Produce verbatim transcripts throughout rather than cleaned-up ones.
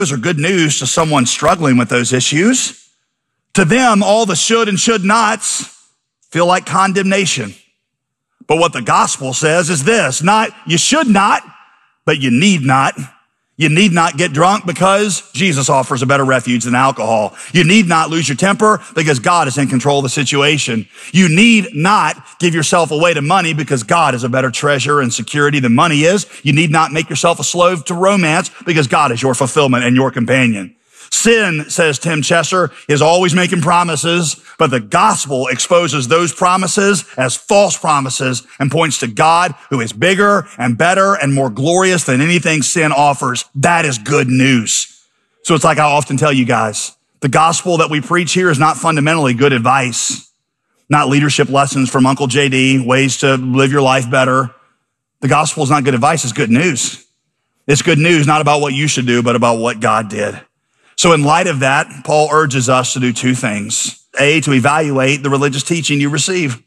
Those are good news to someone struggling with those issues. To them, all the should and should nots feel like condemnation. But what the gospel says is this, not you should not, but you need not. You need not get drunk because Jesus offers a better refuge than alcohol. You need not lose your temper because God is in control of the situation. You need not give yourself away to money because God is a better treasure and security than money is. You need not make yourself a slave to romance because God is your fulfillment and your companion. Sin, says Tim Chesser, is always making promises, but the gospel exposes those promises as false promises and points to God, who is bigger and better and more glorious than anything sin offers. That is good news. So it's like I often tell you guys, the gospel that we preach here is not fundamentally good advice, not leadership lessons from Uncle J D, ways to live your life better. The gospel is not good advice, it's good news. It's good news, not about what you should do, but about what God did. So in light of that, Paul urges us to do two things. A, to evaluate the religious teaching you receive.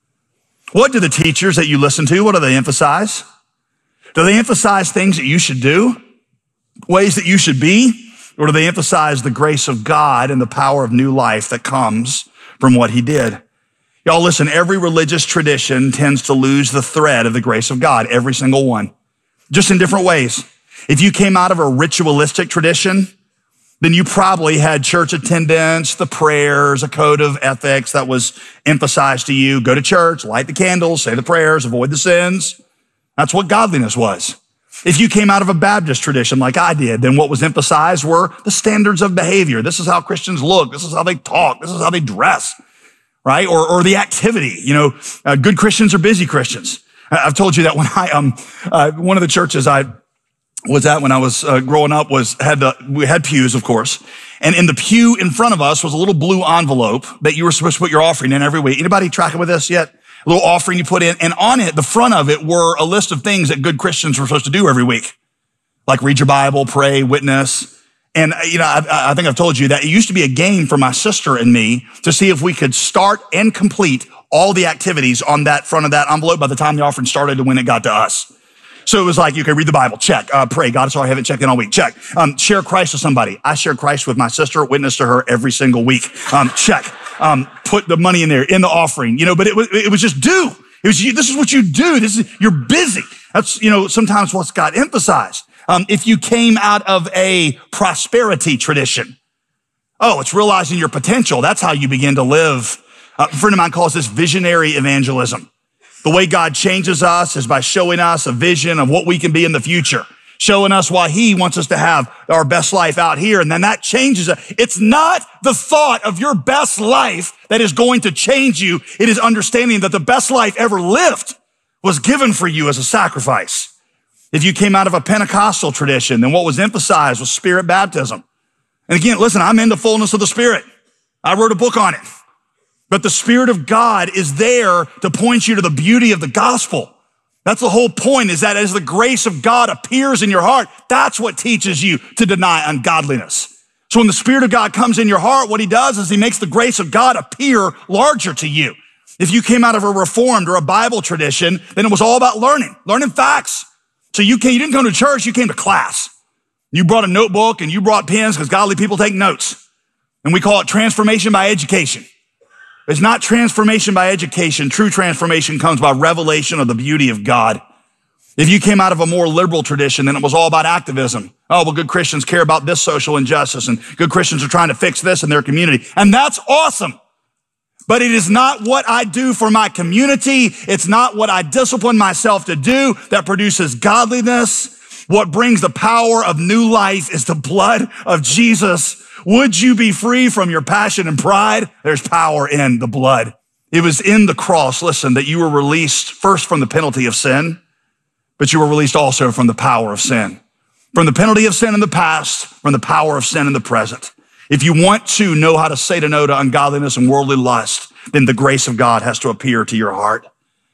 What do the teachers that you listen to, what do they emphasize? Do they emphasize things that you should do, ways that you should be, or do they emphasize the grace of God and the power of new life that comes from what he did? Y'all listen, every religious tradition tends to lose the thread of the grace of God, every single one, just in different ways. If you came out of a ritualistic tradition, then you probably had church attendance, the prayers, a code of ethics that was emphasized to you. Go to church, light the candles, say the prayers, avoid the sins. That's what godliness was. If you came out of a Baptist tradition like I did, then what was emphasized were the standards of behavior. This is how Christians look. This is how they talk. This is how they dress, right? Or, or the activity. You know, uh, good Christians are busy Christians. I've told you that when I, um, uh, one of the churches I was that when I was uh, growing up was had the, we had pews, of course. And in the pew in front of us was a little blue envelope that you were supposed to put your offering in every week. Anybody tracking with this yet? A little offering you put in. And on it, the front of it were a list of things that good Christians were supposed to do every week. Like read your Bible, pray, witness. And, you know, I, I think I've told you that it used to be a game for my sister and me to see if we could start and complete all the activities on that front of that envelope by the time the offering started to when it got to us. So it was like, you could read the Bible, check, uh, pray, God, sorry, I haven't checked in all week, check. Um, share Christ with somebody. I share Christ with my sister, witness to her every single week. Um, check. Um, put the money in there, in the offering, you know, but it was, it was just do. It was, this is what you do. This is, you're busy. That's, you know, sometimes what's got emphasized. Um, if you came out of a prosperity tradition, oh, it's realizing your potential. That's how you begin to live. Uh, a friend of mine calls this visionary evangelism. The way God changes us is by showing us a vision of what we can be in the future, showing us why he wants us to have our best life out here. And then that changes it. It's not the thought of your best life that is going to change you. It is understanding that the best life ever lived was given for you as a sacrifice. If you came out of a Pentecostal tradition, then what was emphasized was spirit baptism. And again, listen, I'm in the fullness of the Spirit. I wrote a book on it. But the Spirit of God is there to point you to the beauty of the gospel. That's the whole point, is that as the grace of God appears in your heart, that's what teaches you to deny ungodliness. So when the Spirit of God comes in your heart, what he does is he makes the grace of God appear larger to you. If you came out of a Reformed or a Bible tradition, then it was all about learning, learning facts. So you came, you didn't come to church, you came to class. You brought a notebook and you brought pens because godly people take notes. And we call it transformation by education. It's not transformation by education. True transformation comes by revelation of the beauty of God. If you came out of a more liberal tradition, then it was all about activism. Oh, well, good Christians care about this social injustice, and good Christians are trying to fix this in their community. And that's awesome. But it is not what I do for my community. It's not what I discipline myself to do that produces godliness. What brings the power of new life is the blood of Jesus. Would you be free from your passion and pride? There's power in the blood. It was in the cross, listen, that you were released first from the penalty of sin, but you were released also from the power of sin. From the penalty of sin in the past, from the power of sin in the present. If you want to know how to say to no to ungodliness and worldly lust, then the grace of God has to appear to your heart.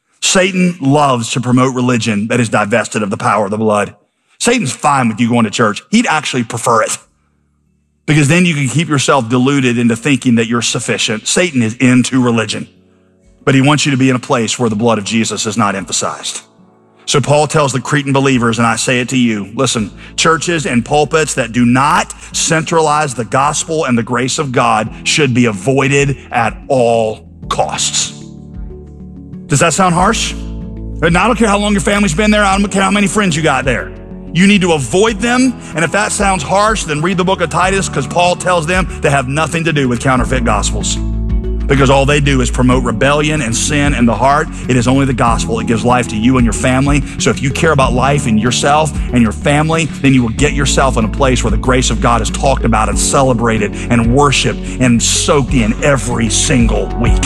Satan loves to promote religion that is divested of the power of the blood. Satan's fine with you going to church. He'd actually prefer it. Because then you can keep yourself deluded into thinking that you're sufficient. Satan is into religion, but he wants you to be in a place where the blood of Jesus is not emphasized. So Paul tells the Cretan believers, and I say it to you, listen, churches and pulpits that do not centralize the gospel and the grace of God should be avoided at all costs. Does that sound harsh? And I don't care how long your family's been there. I don't care how many friends you got there. You need to avoid them. And if that sounds harsh, then read the book of Titus, because Paul tells them they have nothing to do with counterfeit gospels. Because all they do is promote rebellion and sin in the heart. It is only the gospel that gives life to you and your family. So if you care about life and yourself and your family, then you will get yourself in a place where the grace of God is talked about and celebrated and worshiped and soaked in every single week.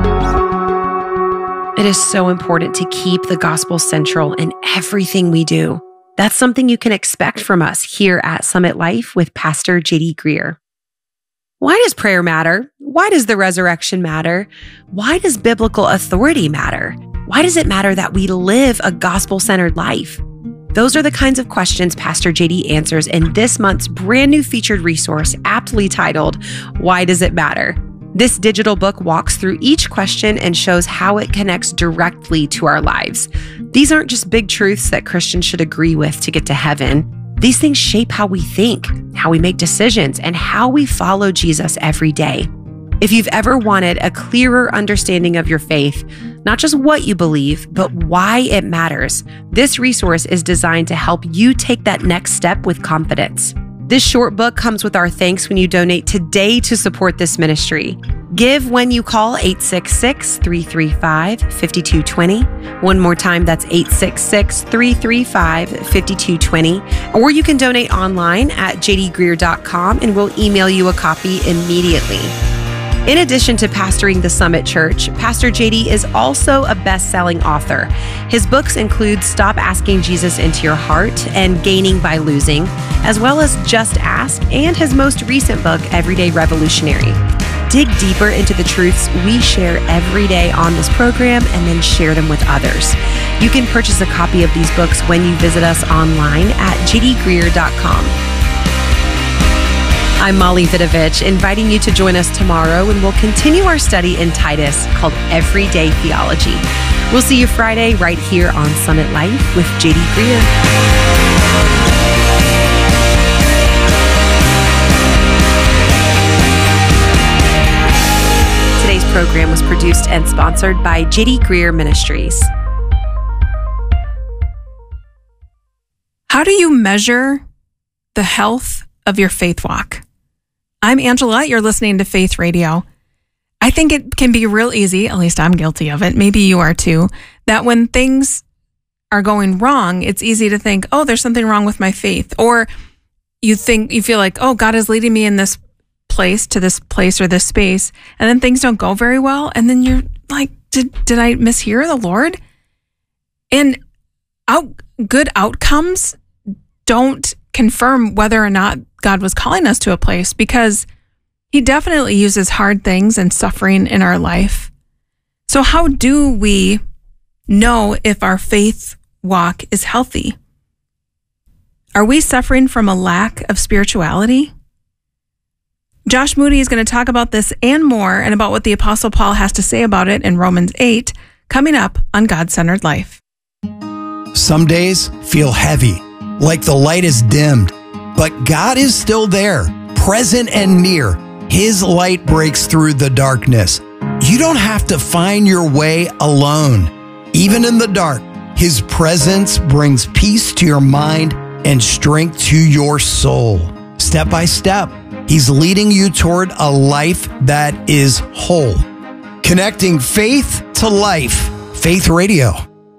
It is so important to keep the gospel central in everything we do. That's something you can expect from us here at Summit Life with Pastor J D Greear. Why does prayer matter? Why does the resurrection matter? Why does biblical authority matter? Why does it matter that we live a gospel-centered life? Those are the kinds of questions Pastor J D answers in this month's brand new featured resource, aptly titled, Why Does It Matter? This digital book walks through each question and shows how it connects directly to our lives. These aren't just big truths that Christians should agree with to get to heaven. These things shape how we think, how we make decisions, and how we follow Jesus every day. If you've ever wanted a clearer understanding of your faith, not just what you believe, but why it matters, this resource is designed to help you take that next step with confidence. This short book comes with our thanks when you donate today to support this ministry. Give when you call eight six six, three three five, five two two zero. One more time, that's eight six six, three three five, five two two zero. Or you can donate online at j d greear dot com and we'll email you a copy immediately. In addition to pastoring the Summit Church, Pastor J D is also a best-selling author. His books include Stop Asking Jesus Into Your Heart and Gaining by Losing, as well as Just Ask and his most recent book, Everyday Revolutionary. Dig deeper into the truths we share every day on this program and then share them with others. You can purchase a copy of these books when you visit us online at j d greear dot com. I'm Molly Vidovich, inviting you to join us tomorrow, and we'll continue our study in Titus called Everyday Theology. We'll see you Friday right here on Summit Life with J D Greear. Today's program was produced and sponsored by J D Greear Ministries. How do you measure the health of your faith walk? I'm Angela. You're listening to Faith Radio. I think it can be real easy, at least I'm guilty of it, maybe you are too, that when things are going wrong, it's easy to think, oh, there's something wrong with my faith. Or you think, you feel like, oh, God is leading me in this place to this place or this space, and then things don't go very well. And then you're like, did, did I mishear the Lord? And out, good outcomes don't confirm whether or not God was calling us to a place, because he definitely uses hard things and suffering in our life. So how do we know if our faith walk is healthy? Are we suffering from a lack of spirituality? Josh Moody is going to talk about this and more, and about what the Apostle Paul has to say about it in Romans eight, coming up on God-Centered Life. Some days feel heavy, like the light is dimmed, but God is still there, present and near. His light breaks through the darkness. You don't have to find your way alone. Even in the dark, His presence brings peace to your mind and strength to your soul. Step by step, He's leading you toward a life that is whole. Connecting faith to life. Faith Radio.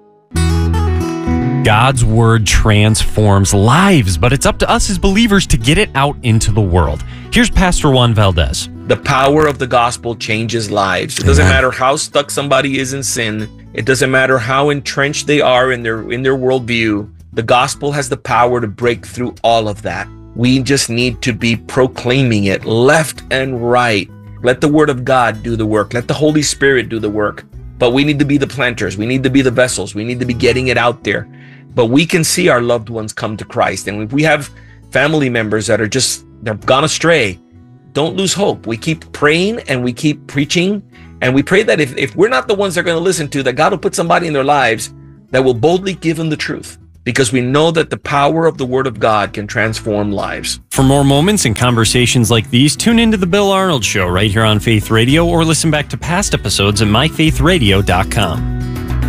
God's word transforms lives, but it's up to us as believers to get it out into the world. Here's Pastor Juan Valdez. The power of the gospel changes lives. It doesn't Amen. matter how stuck somebody is in sin. It doesn't matter how entrenched they are in their in their worldview. The gospel has the power to break through all of that. We just need to be proclaiming it left and right. Let the word of God do the work. Let the Holy Spirit do the work. But we need to be the planters. We need to be the vessels. We need to be getting it out there. But we can see our loved ones come to Christ. And if we have family members that are just, they've gone astray, don't lose hope. We keep praying and we keep preaching. And we pray that if, if we're not the ones they're going to listen to, that God will put somebody in their lives that will boldly give him the truth, because we know that the power of the Word of God can transform lives. For more moments and conversations like these, tune into The Bill Arnold Show right here on Faith Radio, or listen back to past episodes at my faith radio dot com.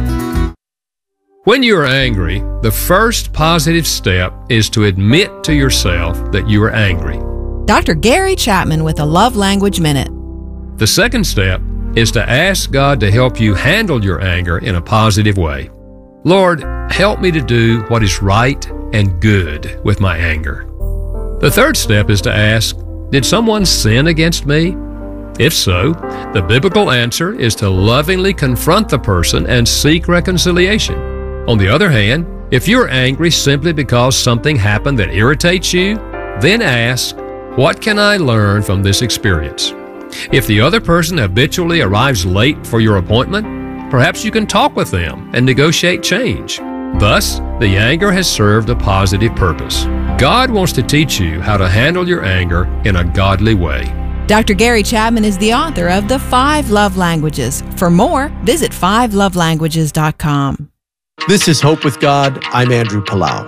When you are angry, the first positive step is to admit to yourself that you are angry. Doctor Gary Chapman with a Love Language Minute. The second step is to ask God to help you handle your anger in a positive way. Lord, help me to do what is right and good with my anger. The third step is to ask, did someone sin against me? If so, the biblical answer is to lovingly confront the person and seek reconciliation. On the other hand, if you're angry simply because something happened that irritates you, then ask, what can I learn from this experience? If the other person habitually arrives late for your appointment, perhaps you can talk with them and negotiate change. Thus, the anger has served a positive purpose. God wants to teach you how to handle your anger in a godly way. Doctor Gary Chapman is the author of The Five Love Languages. For more, visit five love languages dot com. This is Hope with God. I'm Andrew Palau.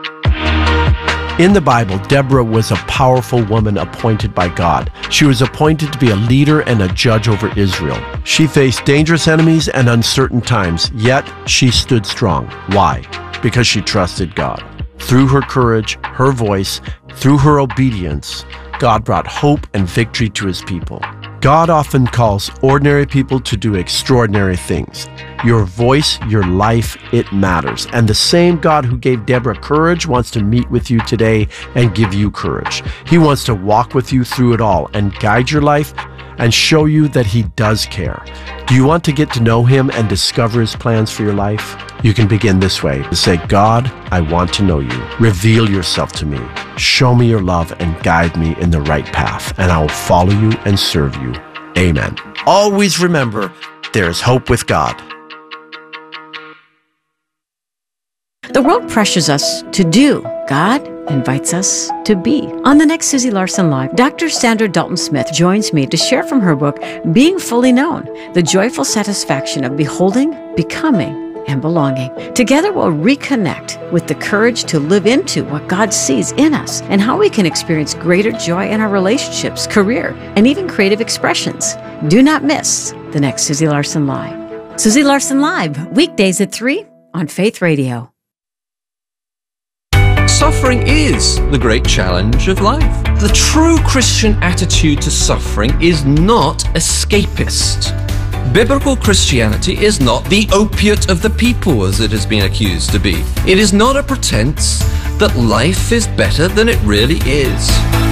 In the Bible, Deborah was a powerful woman appointed by God. She was appointed to be a leader and a judge over Israel. She faced dangerous enemies and uncertain times, yet she stood strong. Why? Because she trusted God. Through her courage, her voice, through her obedience, God brought hope and victory to his people. God often calls ordinary people to do extraordinary things. Your voice, your life, it matters. And the same God who gave Deborah courage wants to meet with you today and give you courage. He wants to walk with you through it all and guide your life and show you that he does care. Do you want to get to know him and discover his plans for your life? You can begin this way. Say, God, I want to know you. Reveal yourself to me. Show me your love and guide me in the right path, and I will follow you and serve you. Amen. Always remember, there is hope with God. The world pressures us to do. God invites us to be. On the next Susie Larson Live, Doctor Sandra Dalton-Smith joins me to share from her book, Being Fully Known, the joyful satisfaction of beholding, becoming, and belonging. Together we'll reconnect with the courage to live into what God sees in us and how we can experience greater joy in our relationships, career, and even creative expressions. Do not miss the next Susie Larson Live. Susie Larson Live, weekdays at three on Faith Radio. Suffering is the great challenge of life. The true Christian attitude to suffering is not escapist. Biblical Christianity is not the opiate of the people, as it has been accused to be. It is not a pretense that life is better than it really is.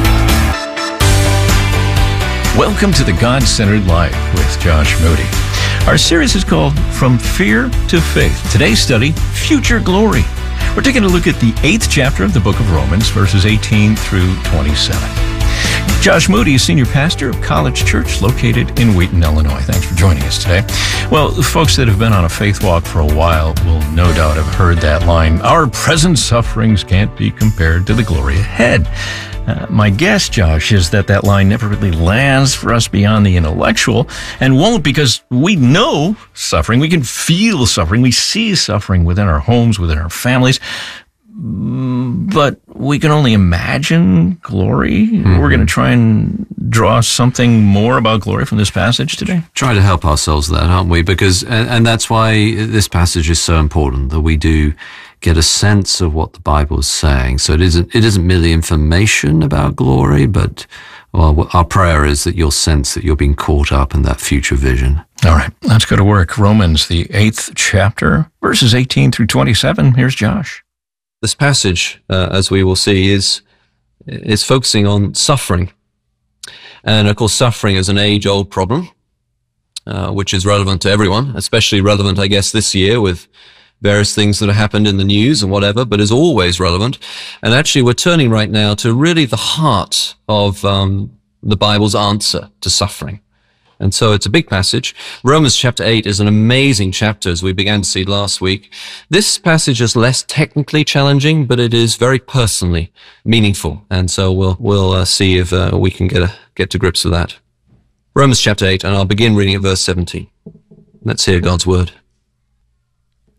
Welcome to the God-Centered Life with Josh Moody. Our series is called From Fear to Faith. Today's study, Future Glory. We're taking a look at the eighth chapter of the book of Romans, verses eighteen through twenty-seven. Josh Moody is senior pastor of College Church located in Wheaton, Illinois. Thanks for joining us today. Well, folks that have been on a faith walk for a while will no doubt have heard that line, our present sufferings can't be compared to the glory ahead. Uh, my guess, Josh, is that that line never really lands for us beyond the intellectual, and won't, because we know suffering. We can feel suffering. We see suffering within our homes, within our families. But we can only imagine glory. Mm-hmm. We're going to try and draw something more about glory from this passage today. Try to help ourselves there, aren't we? Because, and, and that's why this passage is so important, that we do get a sense of what the Bible is saying. So it isn't, it isn't merely information about glory, but well, our prayer is that you'll sense that you're being caught up in that future vision. All right, let's go to work. Romans, the eighth chapter, verses eighteen through twenty-seven. Here's Josh. This passage, uh, as we will see, is is focusing on suffering. And of course, suffering is an age-old problem, uh, which is relevant to everyone, especially relevant, I guess, this year with various things that have happened in the news and whatever, but is always relevant. And actually, we're turning right now to really the heart of um, the Bible's answer to suffering. And so it's a big passage. Romans chapter eight is an amazing chapter, as we began to see last week. This passage is less technically challenging, but it is very personally meaningful. And so we'll we'll uh, see if uh, we can get a, get to grips with that. Romans chapter eight, and I'll begin reading at verse seventeen. Let's hear God's word.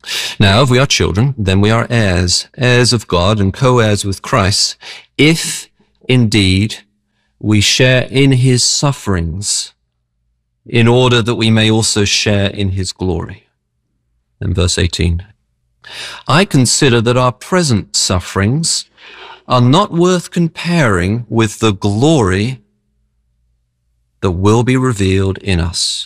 Now, if we are children, then we are heirs, heirs of God and co-heirs with Christ, if indeed we share in his sufferings, in order that we may also share in his glory. In verse eighteen, I consider that our present sufferings are not worth comparing with the glory that will be revealed in us.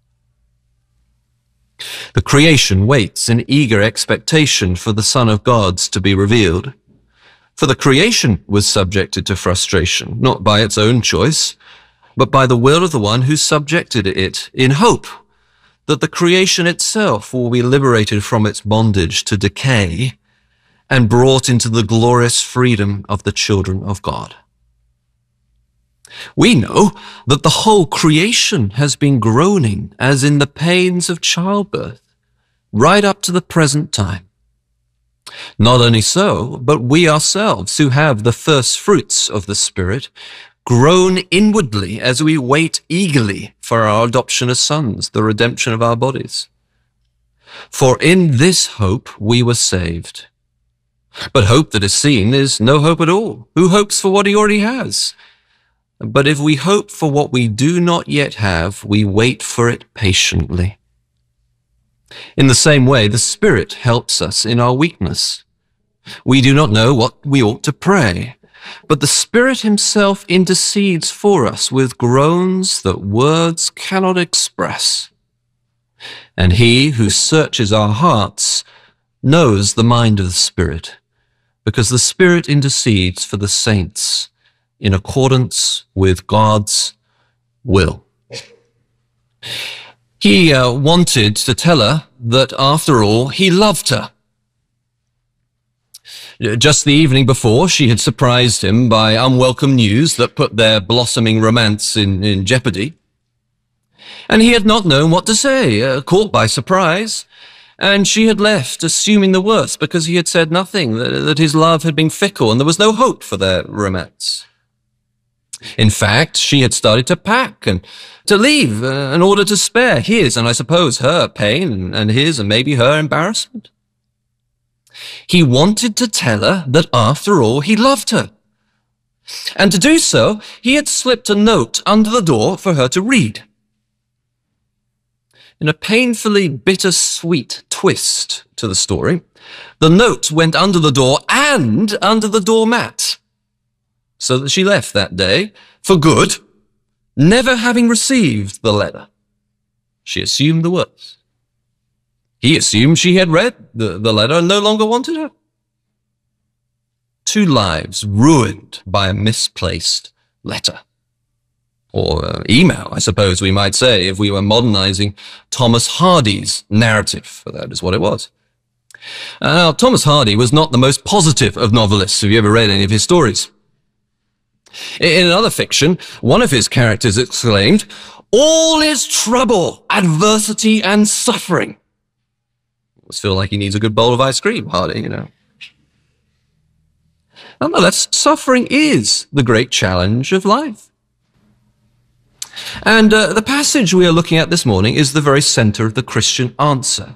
The creation waits in eager expectation for the Son of God to be revealed. For the creation was subjected to frustration, not by its own choice, but by the will of the one who subjected it, in hope that the creation itself will be liberated from its bondage to decay and brought into the glorious freedom of the children of God. We know that the whole creation has been groaning as in the pains of childbirth, right up to the present time. Not only so, but we ourselves, who have the first fruits of the Spirit, groan inwardly as we wait eagerly for our adoption as sons, the redemption of our bodies. For in this hope we were saved. But hope that is seen is no hope at all. Who hopes for what he already has? But if we hope for what we do not yet have, we wait for it patiently. In the same way, the Spirit helps us in our weakness. We do not know what we ought to pray, but the Spirit himself intercedes for us with groans that words cannot express. And he who searches our hearts knows the mind of the Spirit, because the Spirit intercedes for the saints in accordance with God's will. He uh, wanted to tell her that, after all, he loved her. Just the evening before, she had surprised him by unwelcome news that put their blossoming romance in, in jeopardy. And he had not known what to say, uh, caught by surprise. And she had left, assuming the worst, because he had said nothing, that, that his love had been fickle and there was no hope for their romance. In fact, she had started to pack and to leave uh, in order to spare his, and I suppose her, pain, and his, and maybe her embarrassment. He wanted to tell her that, after all, he loved her. And to do so, he had slipped a note under the door for her to read. In a painfully bittersweet twist to the story, the note went under the door and under the doormat, so that she left that day for good, never having received the letter. She assumed the worst. He assumed she had read the, the letter and no longer wanted her. Two lives ruined by a misplaced letter. Or uh, email, I suppose we might say, if we were modernizing Thomas Hardy's narrative, for that is what it was. Uh, now, Thomas Hardy was not the most positive of novelists. Have you ever read any of his stories? In another fiction, one of his characters exclaimed, "All is trouble, adversity, and suffering." I always feel like he needs a good bowl of ice cream, Hardy, you know. Nonetheless, suffering is the great challenge of life. And uh, the passage we are looking at this morning is the very center of the Christian answer.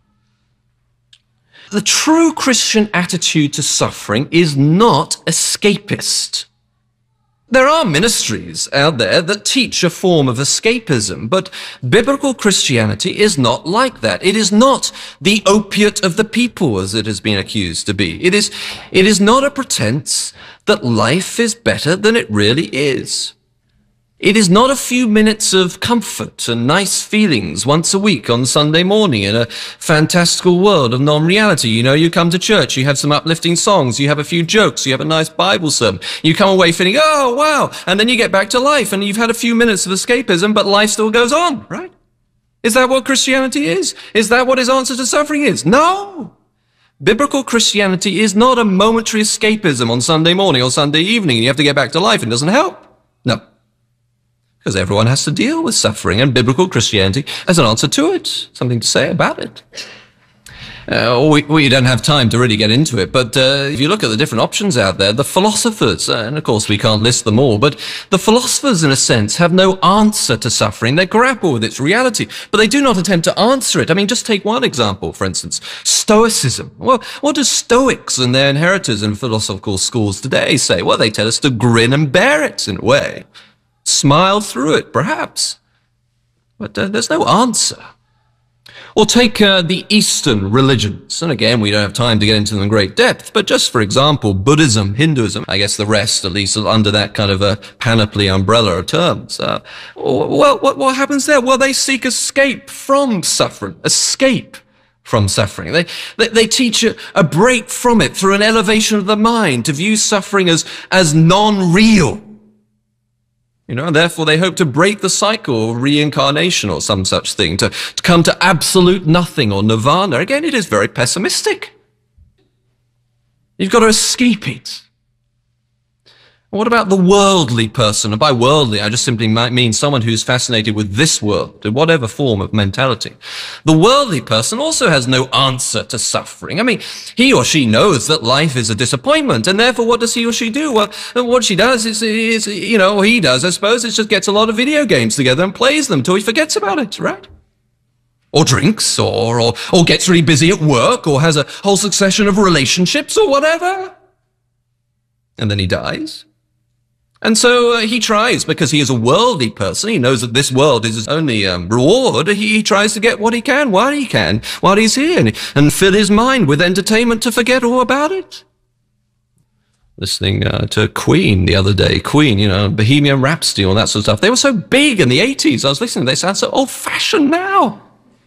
The true Christian attitude to suffering is not escapist. There are ministries out there that teach a form of escapism, but biblical Christianity is not like that. It is not the opiate of the people, as it has been accused to be. It is, it is not a pretense that life is better than it really is. It is not a few minutes of comfort and nice feelings once a week on Sunday morning in a fantastical world of non-reality. You know, you come to church, you have some uplifting songs, you have a few jokes, you have a nice Bible sermon. You come away feeling, oh, wow. And then you get back to life and you've had a few minutes of escapism, but life still goes on, right? Is that what Christianity is? Is that what his answer to suffering is? No. Biblical Christianity is not a momentary escapism on Sunday morning or Sunday evening and you have to get back to life and it doesn't help. No. Because everyone has to deal with suffering, and biblical Christianity has an answer to it, something to say about it. Uh, we, we don't have time to really get into it, but uh, if you look at the different options out there, the philosophers, uh, and of course we can't list them all, but the philosophers, in a sense, have no answer to suffering. They grapple with its reality, but they do not attempt to answer it. I mean, just take one example, for instance, Stoicism. Well, what do Stoics and their inheritors in philosophical schools today say? Well, they tell us to grin and bear it, in a way. Smile through it, perhaps. But uh, there's no answer. Or take uh, the Eastern religions. And again, we don't have time to get into them in great depth, but just for example, Buddhism, Hinduism, I guess the rest, at least under that kind of a panoply umbrella of terms. Uh, well, what, what happens there? Well, they seek escape from suffering, escape from suffering. They, they, they teach a, a break from it through an elevation of the mind, to view suffering as, as non-real. You know, and therefore they hope to break the cycle of reincarnation or some such thing, to, to come to absolute nothing or nirvana. Again, it is very pessimistic. You've got to escape it. What about the worldly person? And by worldly, I just simply might mean someone who's fascinated with this world, in whatever form of mentality. The worldly person also has no answer to suffering. I mean, he or she knows that life is a disappointment, and therefore what does he or she do? Well, what she does is, is you know, or he does, I suppose, is just gets a lot of video games together and plays them till he forgets about it, right? Or drinks, or, or, or gets really busy at work, or has a whole succession of relationships, or whatever. And then he dies. And so uh, he tries, because he is a worldly person, he knows that this world is his only um, reward, he, he tries to get what he can while he can, while he's here, and, and fill his mind with entertainment to forget all about it. Listening uh, to Queen the other day, Queen, you know, Bohemian Rhapsody, all that sort of stuff. They were so big in the eighties, I was listening, they sound so old-fashioned now.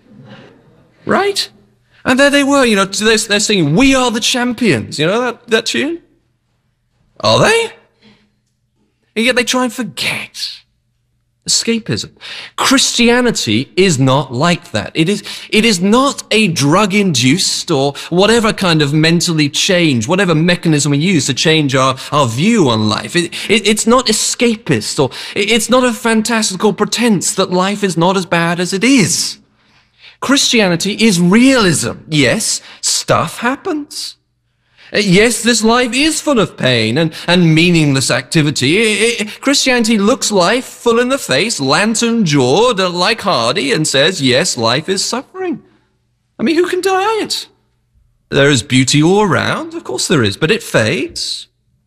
Right? And there they were, you know, they're, they're singing, "We Are the Champions," you know that, that tune? Are they? And yet they try and forget. Escapism. Christianity is not like that. It is, it is not a drug-induced or whatever kind of mentally change, whatever mechanism we use to change our, our view on life. It, it, it's not escapist, or it, it's not a fantastical pretense that life is not as bad as it is. Christianity is realism. Yes, stuff happens. Yes, this life is full of pain and, and meaningless activity. It, it, Christianity looks life full in the face, lantern-jawed like Hardy, and says, yes, life is suffering. I mean, who can deny it? There is beauty all around, of course there is, but it fades.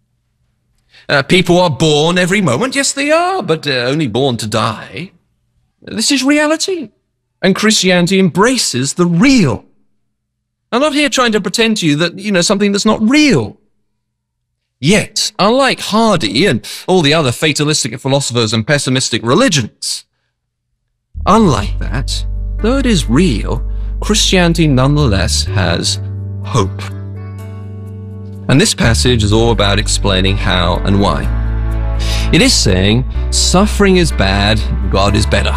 Uh, people are born every moment, yes they are, but uh, only born to die. This is reality, and Christianity embraces the real. I'm not here trying to pretend to you that, you know, something that's not real. Yet, unlike Hardy and all the other fatalistic philosophers and pessimistic religions, unlike that, though it is real, Christianity nonetheless has hope. And this passage is all about explaining how and why. It is saying, suffering is bad, God is better.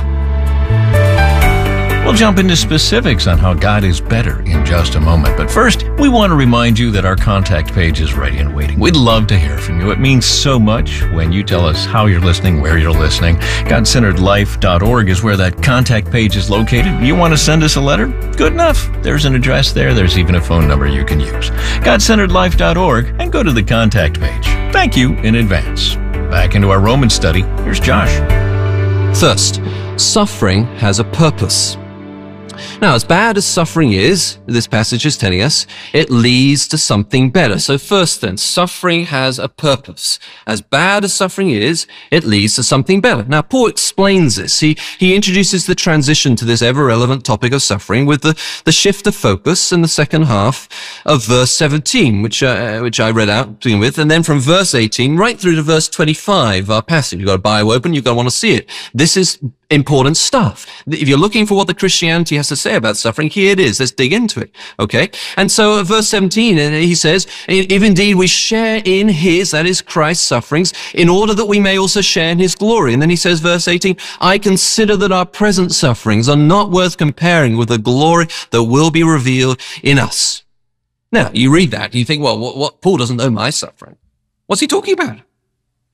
We'll jump into specifics on how God is better in just a moment. But first, we want to remind you that our contact page is ready and waiting. We'd love to hear from you. It means so much when you tell us how you're listening, where you're listening. God Centered Life dot org is where that contact page is located. You want to send us a letter? Good enough. There's an address there. There's even a phone number you can use. God Centered Life dot org, and go to the contact page. Thank you in advance. Back into our Romans study. Here's Josh. First, suffering has a purpose. Now, as bad as suffering is, this passage is telling us, it leads to something better. So first then, suffering has a purpose. As bad as suffering is, it leads to something better. Now, Paul explains this. He, he introduces the transition to this ever-relevant topic of suffering with the, the shift of focus in the second half of verse seventeen, which, uh, which I read out to begin with, and then from verse eighteen right through to verse twenty-five, our passage. You've got a Bible open, you've got to want to see it. This is important stuff. If you're looking for what the Christianity has to say about suffering, here it is. Let's dig into it. Okay? And so uh, verse seventeen, he says, if indeed we share in his, that is Christ's sufferings, in order that we may also share in his glory. And then he says, verse eighteen, I consider that our present sufferings are not worth comparing with the glory that will be revealed in us. Now, you read that, you think, well, what, what Paul doesn't know my suffering. What's he talking about?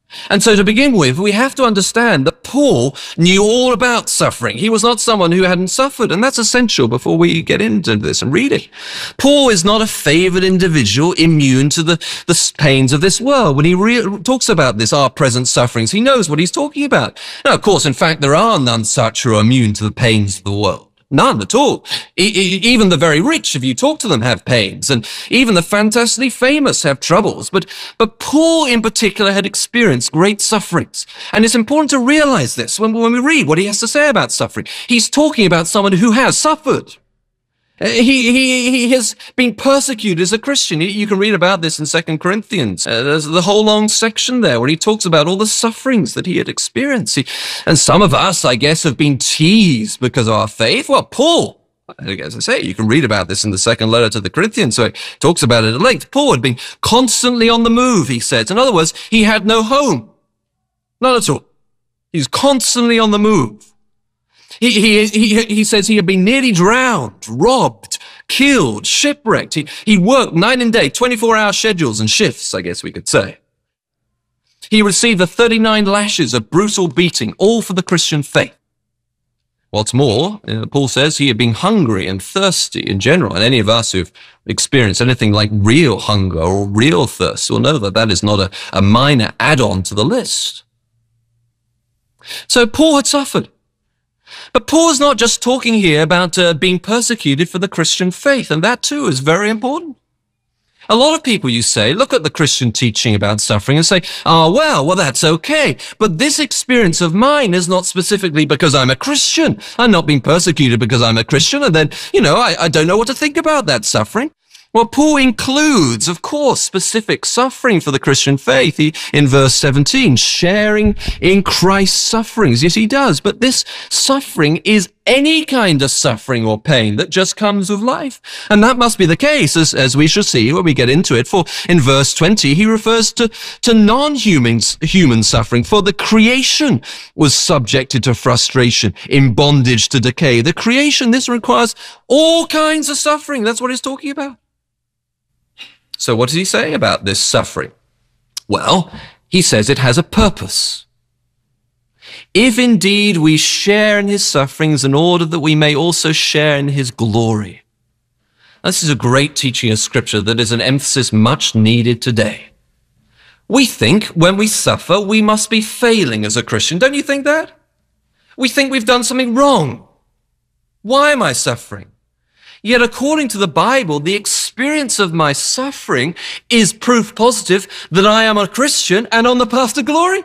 And so to begin with, we have to understand that Paul knew all about suffering. He was not someone who hadn't suffered, and that's essential before we get into this and read it. Paul is not a favored individual immune to the, the pains of this world. When he re- talks about this, our present sufferings, he knows what he's talking about. Now, of course, in fact, there are none such who are immune to the pains of the world. None at all. E- e- even the very rich, if you talk to them, have pains, and even the fantastically famous have troubles. But, but Paul in particular had experienced great sufferings. And it's important to realize this when, when we read what he has to say about suffering. He's talking about someone who has suffered. He, he, he has been persecuted as a Christian. You can read about this in Second Corinthians. Uh, there's the whole long section there where he talks about all the sufferings that he had experienced. He, and some of us, I guess, have been teased because of our faith. Well, Paul, as I say, you can read about this in the second letter to the Corinthians, so he talks about it at length. Paul had been constantly on the move, he says. In other words, he had no home. Not at all. He's constantly on the move. He, he, he, he says he had been nearly drowned, robbed, killed, shipwrecked. He, he worked night and day, twenty-four hour schedules and shifts, I guess we could say. He received the thirty-nine lashes of brutal beating, all for the Christian faith. What's more, uh, Paul says he had been hungry and thirsty in general, and any of us who've experienced anything like real hunger or real thirst will know that that is not a, a minor add-on to the list. So Paul had suffered. But Paul is not just talking here about uh, being persecuted for the Christian faith, and that too is very important. A lot of people, you say, look at the Christian teaching about suffering and say, oh, well, well, that's okay. But this experience of mine is not specifically because I'm a Christian. I'm not being persecuted because I'm a Christian, and then, you know, I, I don't know what to think about that suffering. Well, Paul includes, of course, specific suffering for the Christian faith. He, in verse seventeen, sharing in Christ's sufferings. Yes, he does. But this suffering is any kind of suffering or pain that just comes with life. And that must be the case, as, as we shall see when we get into it. For in verse twenty, he refers to, to non-human human suffering. For the creation was subjected to frustration, in bondage to decay. The creation, this requires all kinds of suffering. That's what he's talking about. So what does he say about this suffering? Well, he says it has a purpose. If indeed we share in his sufferings in order that we may also share in his glory. This is a great teaching of Scripture that is an emphasis much needed today. We think when we suffer, we must be failing as a Christian. Don't you think that? We think we've done something wrong. Why am I suffering? Yet according to the Bible, the experience of my suffering is proof positive that I am a Christian and on the path to glory.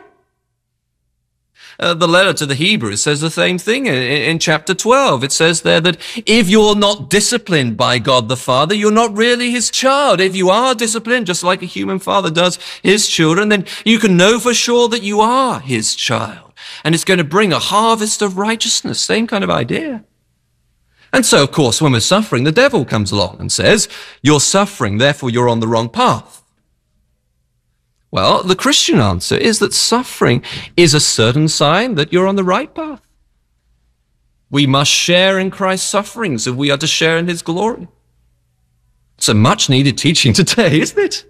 Uh, the letter to the Hebrews says the same thing in, in chapter twelve. It says there that if you're not disciplined by God the Father, you're not really his child. If you are disciplined, just like a human father does his children, then you can know for sure that you are his child. And it's going to bring a harvest of righteousness. Same kind of idea. And so, of course, when we're suffering, the devil comes along and says, you're suffering, therefore you're on the wrong path. Well, the Christian answer is that suffering is a certain sign that you're on the right path. We must share in Christ's sufferings if we are to share in his glory. It's a much needed teaching today, isn't it?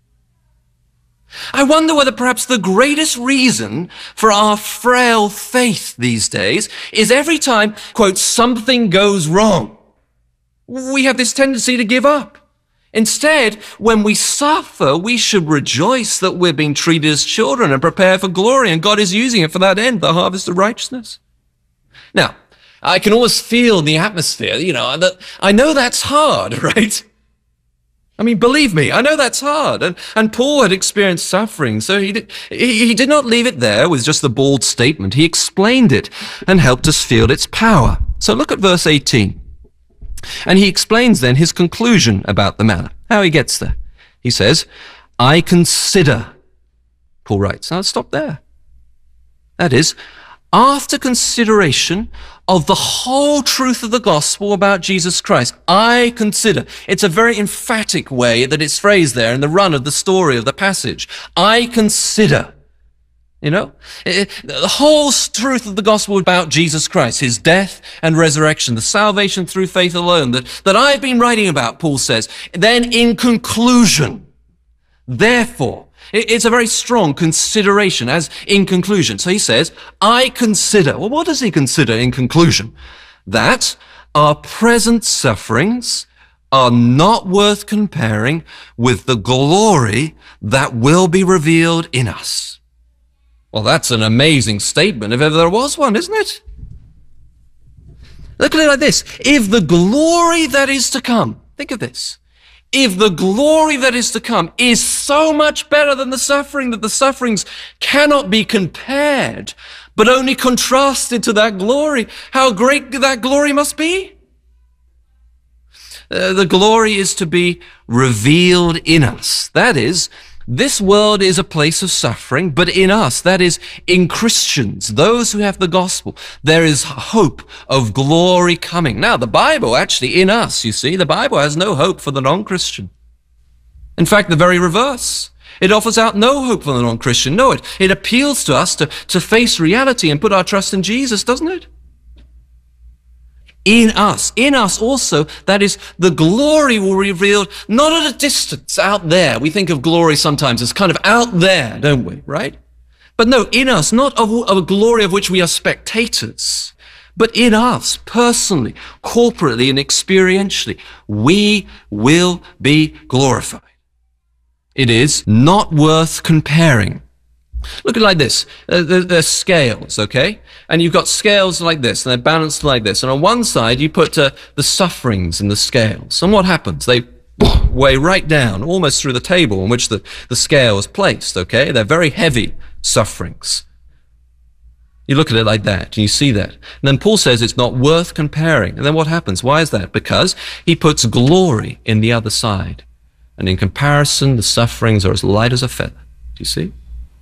I wonder whether perhaps the greatest reason for our frail faith these days is every time, quote, something goes wrong, we have this tendency to give up. Instead, when we suffer, we should rejoice that we're being treated as children and prepare for glory, and God is using it for that end, the harvest of righteousness. Now, I can always feel the atmosphere, you know, that I know that's hard, right? I mean, believe me, I know that's hard. And, and Paul had experienced suffering, so he did, he, he did not leave it there with just the bald statement. He explained it and helped us feel its power. So look at verse eighteen. And he explains then his conclusion about the matter, how he gets there. He says, I consider, Paul writes. Now let's stop there. That is, after consideration of the whole truth of the gospel about Jesus Christ, I consider. It's a very emphatic way that it's phrased there in the run of the story of the passage. I consider. You know, it, the whole truth of the gospel about Jesus Christ, his death and resurrection, the salvation through faith alone that, that I've been writing about, Paul says. Then in conclusion, therefore, It's a very strong consideration, as in conclusion. So he says, I consider. Well, what does he consider in conclusion? That our present sufferings are not worth comparing with the glory that will be revealed in us. Well, that's an amazing statement if ever there was one, isn't it? Look at it like this. If the glory that is to come, think of this. If the glory that is to come is so much better than the suffering that the sufferings cannot be compared, but only contrasted to that glory, how great that glory must be. Uh, the glory is to be revealed in us. That is, this world is a place of suffering, but in us, that is, in Christians, those who have the gospel, there is hope of glory coming. Now, the Bible, actually, in us, you see, the Bible has no hope for the non-Christian. In fact, the very reverse. It offers out no hope for the non-Christian. No, it, it appeals to us to, to face reality and put our trust in Jesus, doesn't it? In us, in us also, that is, the glory will be revealed not at a distance out there. We think of glory sometimes as kind of out there, don't we, right? But no, in us, not of, of a glory of which we are spectators, but in us, personally, corporately, and experientially, we will be glorified. It is not worth comparing. Look at it like this. Uh, they're scales, okay? And you've got scales like this, and they're balanced like this. And on one side, you put uh, the sufferings in the scales. And what happens? They weigh right down, almost through the table on which the, the scale is placed, okay? They're very heavy sufferings. You look at it like that, and you see that. And then Paul says it's not worth comparing. And then what happens? Why is that? Because he puts glory in the other side. And in comparison, the sufferings are as light as a feather. Do you see?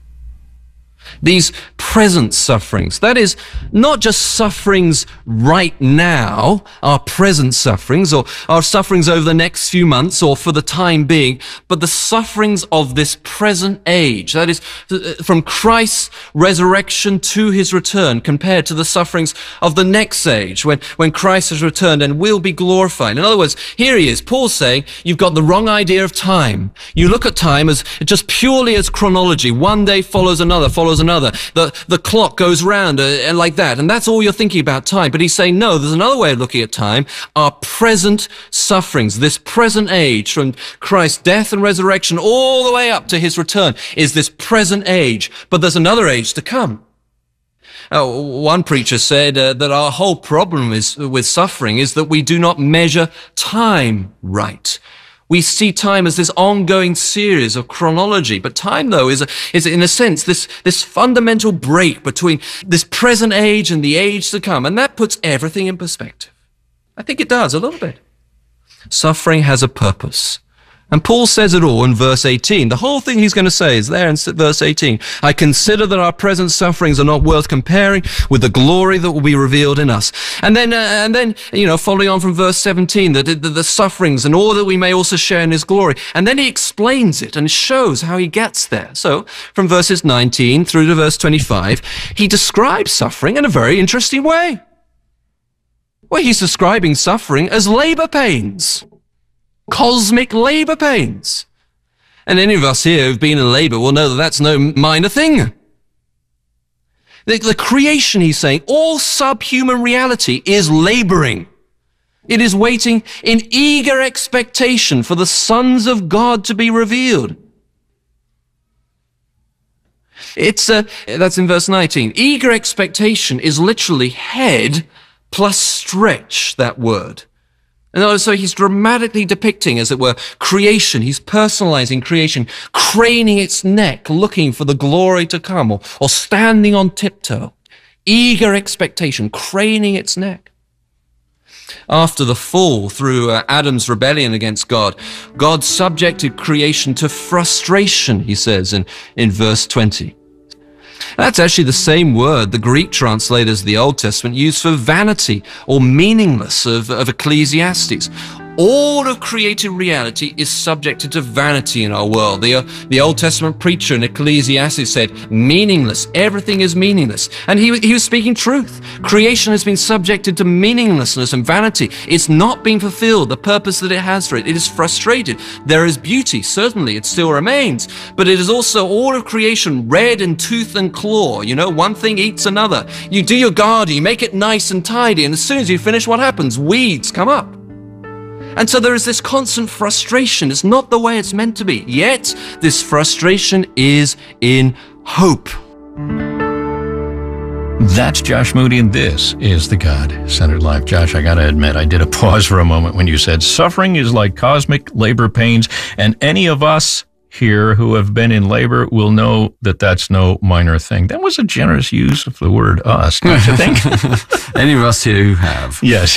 These present sufferings, that is, not just sufferings right now, our present sufferings, or our sufferings over the next few months, or for the time being, but the sufferings of this present age, that is, from Christ's resurrection to his return, compared to the sufferings of the next age, when, when Christ has returned and will be glorified. In other words, here he is, Paul's saying, you've got the wrong idea of time. You look at time as just purely as chronology. One day follows another, follows another. The, the clock goes round uh, and like that. And that's all you're thinking about time. But he's saying, no, there's another way of looking at time. Our present sufferings, this present age from Christ's death and resurrection all the way up to his return is this present age. But there's another age to come. Uh, one preacher said uh, that our whole problem is with suffering is that we do not measure time right. We see time as this ongoing series of chronology, but time, though, is, a, is in a sense this, this fundamental break between this present age and the age to come, and that puts everything in perspective. I think it does, a little bit. Suffering has a purpose. And Paul says it all in verse eighteen. The whole thing he's going to say is there in verse eighteen. I consider that our present sufferings are not worth comparing with the glory that will be revealed in us. And then, uh, and then, you know, following on from verse seventeen, that the, the sufferings and all that we may also share in his glory. And then he explains it and shows how he gets there. So from verses nineteen through to verse twenty-five, he describes suffering in a very interesting way. Well, he's describing suffering as labor pains. Cosmic labor pains. And any of us here who've been in labor will know that that's no minor thing. The, the creation, he's saying, all subhuman reality is laboring. It is waiting in eager expectation for the sons of God to be revealed. It's, uh, that's in verse nineteen. Eager expectation is literally head plus stretch, that word. And so he's dramatically depicting, as it were, creation. He's personalizing creation, craning its neck, looking for the glory to come, or, or standing on tiptoe. Eager expectation, craning its neck. After the fall through uh, Adam's rebellion against God, God subjected creation to frustration, he says in, in verse twenty. That's actually the same word the Greek translators of the Old Testament used for vanity or meaningless of, of Ecclesiastes. all of created reality is subjected to vanity in our world. The, uh, the Old Testament preacher in Ecclesiastes said, meaningless, everything is meaningless. And he, he was speaking truth. Creation has been subjected to meaninglessness and vanity. It's not been fulfilled, the purpose that it has for it. It is frustrated. There is beauty, certainly, it still remains. But it is also all of creation, red and tooth and claw. You know, one thing eats another. You do your garden, you make it nice and tidy, and as soon as you finish, what happens? Weeds come up. And so there is this constant frustration. It's not the way it's meant to be. Yet, this frustration is in hope. That's Josh Moody, and this is The God-Centered Life. Josh, I got to admit, I did a pause for a moment when you said suffering is like cosmic labor pains, and any of us here who have been in labor will know that that's no minor thing. That was a generous use of the word us, don't you think? Any of us here who have. Yes.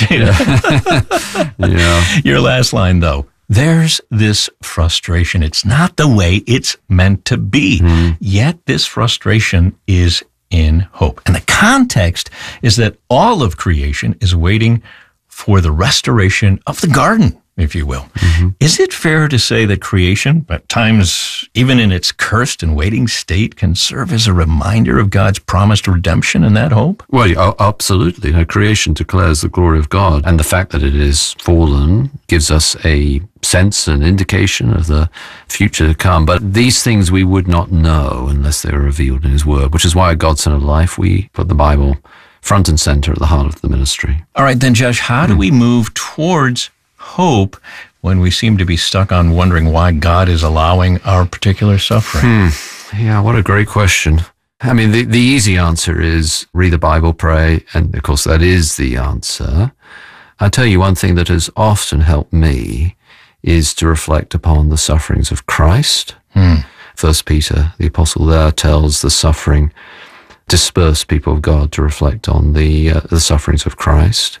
Yeah. Yeah. Your last line, though. There's this frustration. It's not the way it's meant to be. Mm. Yet this frustration is in hope. And the context is that all of creation is waiting for the restoration of the garden, if you will. Mm-hmm. Is it fair to say that creation, at times even in its cursed and waiting state, can serve as a reminder of God's promised redemption and that hope? Well, absolutely. You know, creation declares the glory of God, and the fact that it is fallen gives us a sense and indication of the future to come. But these things we would not know unless they were revealed in His Word, which is why at God-Centered Life we put the Bible front and center at the heart of the ministry. All right, then, Josh, how do we move towards hope when we seem to be stuck on wondering why God is allowing our particular suffering? Hmm. Yeah, what a great question. I mean, the, the easy answer is read the Bible, pray, and of course that is the answer. I'll tell you one thing that has often helped me is to reflect upon the sufferings of Christ. Hmm. First Peter, the apostle there, tells the suffering dispersed people of God to reflect on the uh, the sufferings of Christ.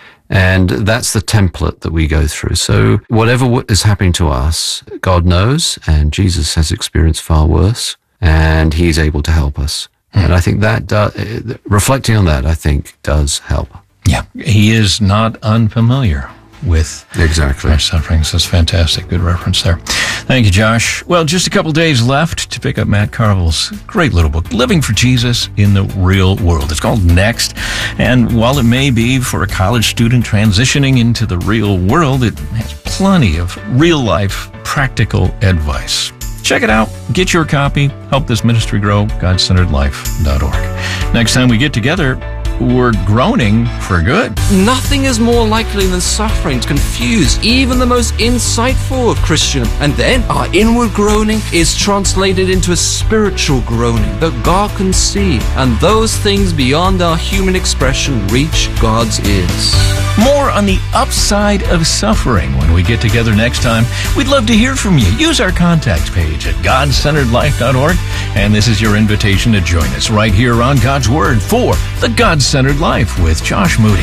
And that's the template that we go through. So whatever is happening to us, God knows, and Jesus has experienced far worse, and He's able to help us. Mm. And I think that, do, reflecting on that, I think, does help. Yeah, He is not unfamiliar with exactly our sufferings. That's fantastic. Good reference there. Thank you, Josh. Well, just a couple days left to pick up Matt Carville's great little book, Living for Jesus in the Real World. It's called Next. And while it may be for a college student transitioning into the real world, it has plenty of real-life practical advice. Check it out. Get your copy. Help this ministry grow. God Centered Life dot org. Next time we get together, we're groaning for good. Nothing is more likely than suffering to confuse even the most insightful of Christians. And then our inward groaning is translated into a spiritual groaning that God can see. And those things beyond our human expression reach God's ears. More on the upside of suffering when we get together next time. We'd love to hear from you. Use our contact page at God Centered Life dot org. And this is your invitation to join us right here on God's Word for the God-Centered Life with Josh Moody.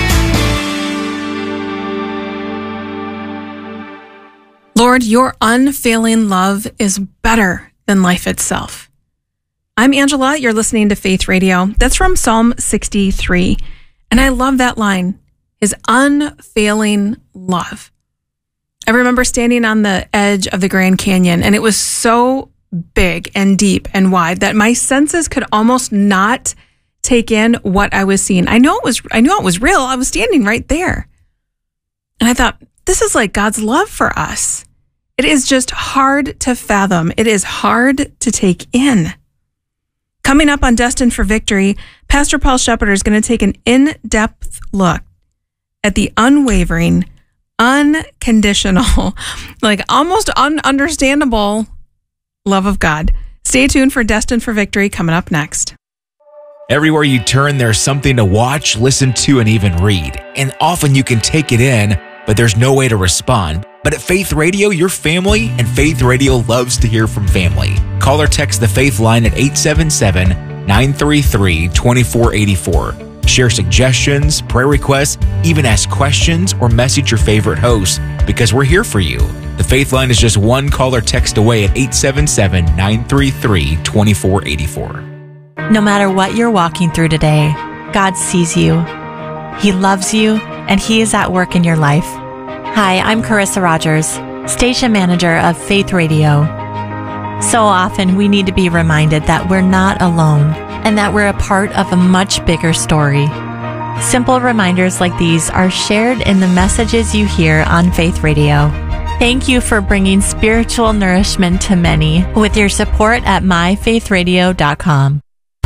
Lord, your unfailing love is better than life itself. I'm Angela. You're listening to Faith Radio. That's from Psalm sixty-three. And I love that line, His unfailing love. I remember standing on the edge of the Grand Canyon, and it was so big and deep and wide that my senses could almost not take in what I was seeing. I know it was, I knew it was real. I was standing right there. And I thought, this is like God's love for us. It is just hard to fathom. It is hard to take in. Coming up on Destined for Victory, Pastor Paul Shepherd is going to take an in-depth look at the unwavering, unconditional, like almost ununderstandable love of God. Stay tuned for Destined for Victory coming up next. Everywhere you turn, there's something to watch, listen to, and even read. And often you can take it in, but there's no way to respond. But at Faith Radio, you're family, and Faith Radio loves to hear from family. Call or text the Faith line at eight seven seven, nine three three, two four eight four. Share suggestions, prayer requests, even ask questions or message your favorite host, because we're here for you. The Faith line is just one call or text away at eight seven seven, nine three three, two four eight four. No matter what you're walking through today, God sees you. He loves you, and He is at work in your life. Hi, I'm Carissa Rogers, station manager of Faith Radio. So often we need to be reminded that we're not alone and that we're a part of a much bigger story. Simple reminders like these are shared in the messages you hear on Faith Radio. Thank you for bringing spiritual nourishment to many with your support at my faith radio dot com.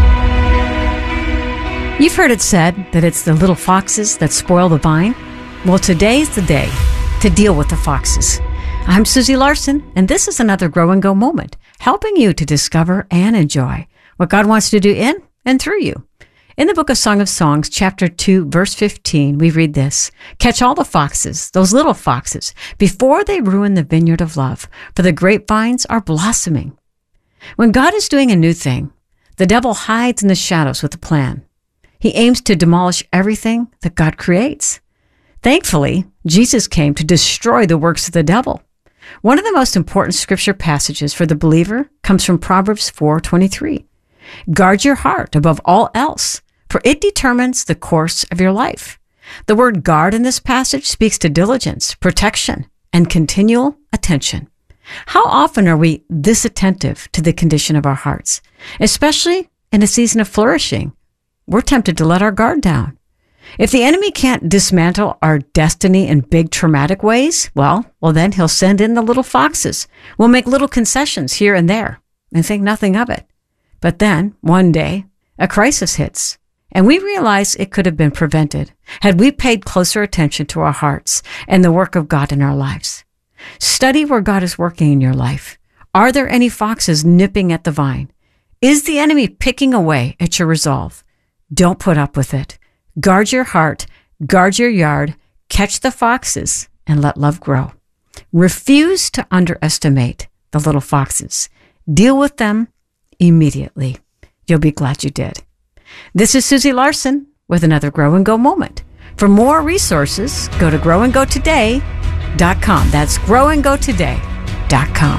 You've heard it said that it's the little foxes that spoil the vine. Well, today's the day to deal with the foxes. I'm Susie Larson, and this is another Grow and Go moment, helping you to discover and enjoy what God wants to do in and through you. In the book of Song of Songs, chapter two, verse fifteen, we read this: "Catch all the foxes, those little foxes, before they ruin the vineyard of love, for the grapevines are blossoming." When God is doing a new thing, the devil hides in the shadows with a plan. He aims to demolish everything that God creates. Thankfully, Jesus came to destroy the works of the devil. One of the most important scripture passages for the believer comes from Proverbs four twenty-three. "Guard your heart above all else, for it determines the course of your life." The word guard in this passage speaks to diligence, protection, and continual attention. How often are we this attentive to the condition of our hearts? Especially in a season of flourishing, we're tempted to let our guard down. If the enemy can't dismantle our destiny in big traumatic ways, well, well, then he'll send in the little foxes. We'll make little concessions here and there and think nothing of it. But then, one day, a crisis hits, and we realize it could have been prevented had we paid closer attention to our hearts and the work of God in our lives. Study where God is working in your life. Are there any foxes nipping at the vine? Is the enemy picking away at your resolve? Don't put up with it. Guard your heart, guard your yard, catch the foxes, and let love grow. Refuse to underestimate the little foxes. Deal with them immediately. You'll be glad you did. This is Susie Larson with another Grow and Go moment. For more resources, go to grow and go today dot com. That's grow and go today dot com.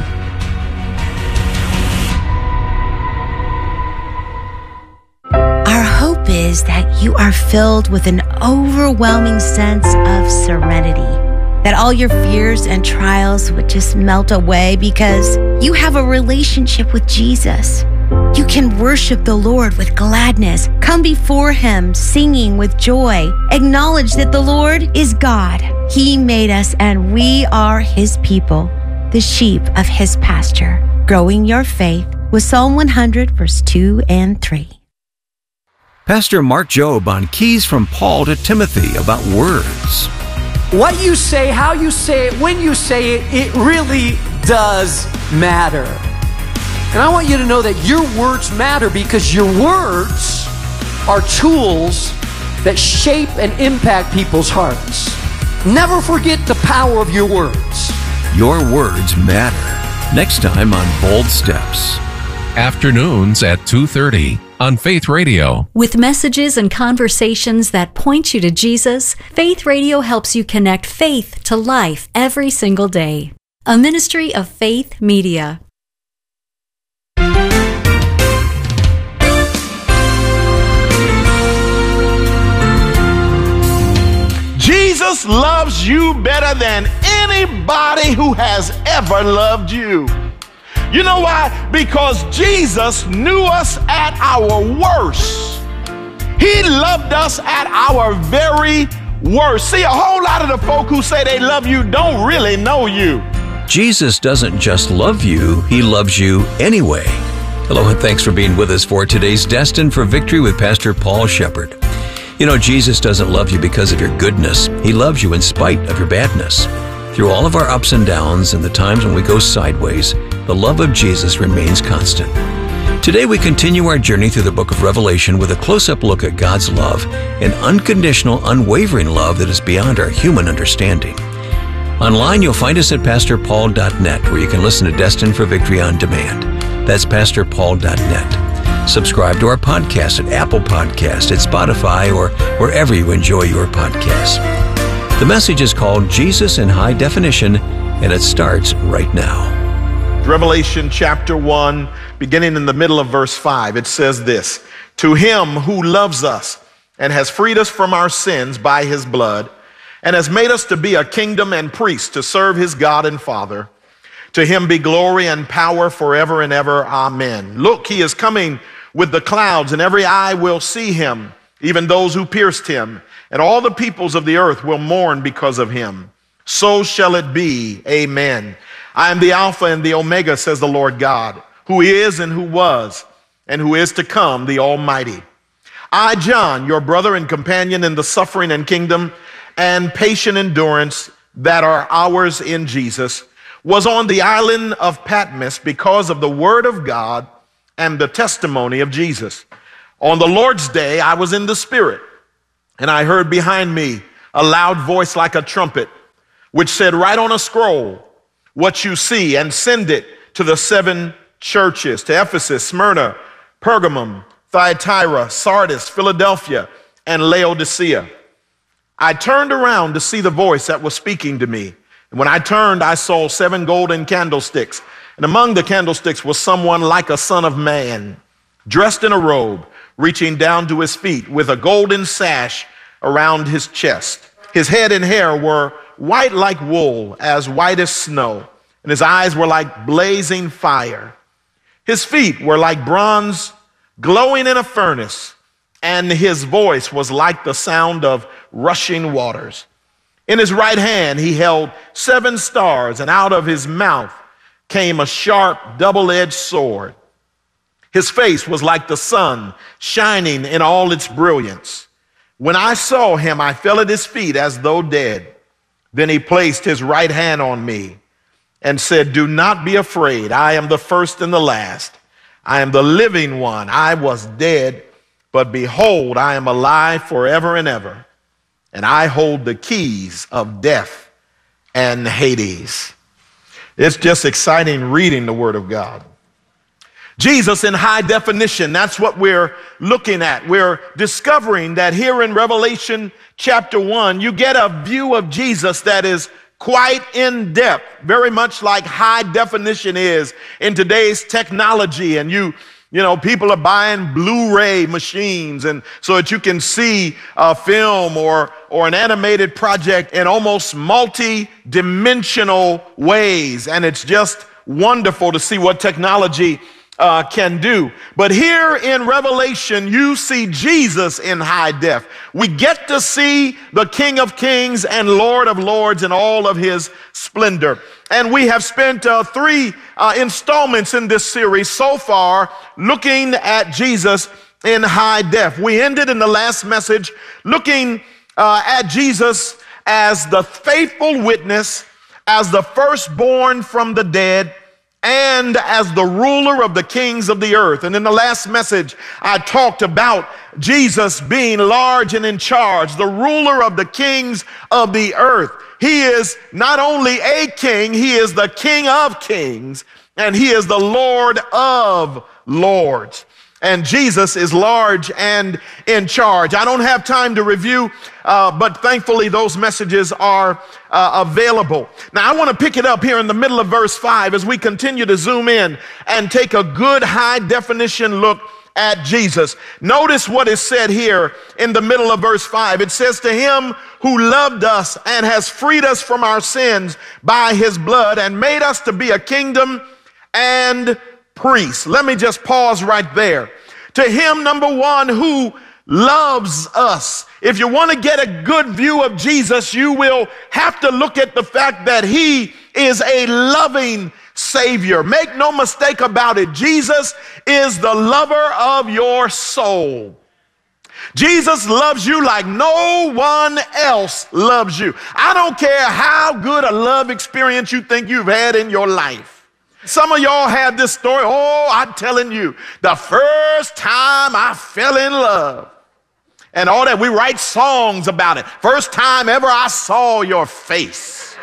Our hope is that you are filled with an overwhelming sense of serenity, that all your fears and trials would just melt away because you have a relationship with Jesus. You can worship the Lord with gladness, come before Him singing with joy, acknowledge that the Lord is God. He made us and we are His people, the sheep of His pasture. Growing your faith with Psalm one hundred, verse two and three. Pastor Mark Jobe on Keys from Paul to Timothy about words. What you say, how you say it, when you say it, it really does matter. And I want you to know that your words matter because your words are tools that shape and impact people's hearts. Never forget the power of your words. Your words matter. Next time on Bold Steps. Afternoons at two thirty on Faith Radio. With messages and conversations that point you to Jesus, Faith Radio helps you connect faith to life every single day. A ministry of Faith Media. Jesus loves you better than anybody who has ever loved you. You know why? Because Jesus knew us at our worst. He loved us at our very worst. See, a whole lot of the folk who say they love you don't really know you. Jesus doesn't just love you, He loves you anyway. Hello and thanks for being with us for today's Destined for Victory with Pastor Paul Shepard. You know, Jesus doesn't love you because of your goodness. He loves you in spite of your badness. Through all of our ups and downs and the times when we go sideways, the love of Jesus remains constant. Today we continue our journey through the book of Revelation with a close-up look at God's love, an unconditional, unwavering love that is beyond our human understanding. Online, you'll find us at pastor paul dot net, where you can listen to Destined for Victory on demand. That's pastor paul dot net. Subscribe to our podcast at Apple Podcast, at Spotify, or wherever you enjoy your podcasts. The message is called Jesus in High Definition, and it starts right now. Revelation chapter one, beginning in the middle of verse five, it says this: "To Him who loves us and has freed us from our sins by His blood, and has made us to be a kingdom and priests to serve his God and Father. To him be glory and power forever and ever. Amen. Look, he is coming with the clouds, and every eye will see him, even those who pierced him, and all the peoples of the earth will mourn because of him. So shall it be. Amen. I am the Alpha and the Omega, says the Lord God, who is and who was and who is to come, the Almighty. I, John, your brother and companion in the suffering and kingdom and patient endurance that are ours in Jesus, was on the island of Patmos because of the word of God and the testimony of Jesus. On the Lord's day, I was in the Spirit, and I heard behind me a loud voice like a trumpet, which said, write on a scroll what you see and send it to the seven churches, to Ephesus, Smyrna, Pergamum, Thyatira, Sardis, Philadelphia, and Laodicea. I turned around to see the voice that was speaking to me. And when I turned, I saw seven golden candlesticks. And among the candlesticks was someone like a son of man, dressed in a robe, reaching down to his feet with a golden sash around his chest. His head and hair were white like wool, as white as snow, and his eyes were like blazing fire. His feet were like bronze glowing in a furnace, and his voice was like the sound of rushing waters. In his right hand he held seven stars, and out of his mouth came a sharp, double-edged sword. His face was like the sun, shining in all its brilliance. When I saw him, I fell at his feet as though dead. Then he placed his right hand on me and said, do not be afraid. I am the first and the last. I am the living one. I was dead, but behold, I am alive forever and ever, and I hold the keys of death and Hades. It's just exciting reading the Word of God. Jesus in high definition, that's what we're looking at. We're discovering that here in Revelation chapter one, you get a view of Jesus that is quite in depth, very much like high definition is in today's technology. And you, you know, people are buying Blu-ray machines, and so that you can see a film or, or an animated project in almost multi-dimensional ways. And it's just wonderful to see what technology Uh, can do. But here in Revelation, you see Jesus in high def. We get to see the King of Kings and Lord of Lords in all of his splendor. And we have spent uh, three uh, installments in this series so far looking at Jesus in high def. We ended in the last message looking uh, at Jesus as the faithful witness, as the firstborn from the dead, and as the ruler of the kings of the earth. And in the last message, I talked about Jesus being large and in charge, the ruler of the kings of the earth. He is not only a king, he is the King of kings, and he is the Lord of lords. And Jesus is large and in charge. I don't have time to review, uh, but thankfully those messages are uh, available. Now I want to pick it up here in the middle of verse five as we continue to zoom in and take a good high definition look at Jesus. Notice what is said here in the middle of verse five. It says, to him who loved us and has freed us from our sins by his blood and made us to be a kingdom and priests. Let me just pause right there. To him, number one, who loves us. If you want to get a good view of Jesus, you will have to look at the fact that he is a loving Savior. Make no mistake about it. Jesus is the lover of your soul. Jesus loves you like no one else loves you. I don't care how good a love experience you think you've had in your life. Some of y'all have this story. Oh, I'm telling you, the first time I fell in love and all that. We write songs about it. First time ever I saw your face.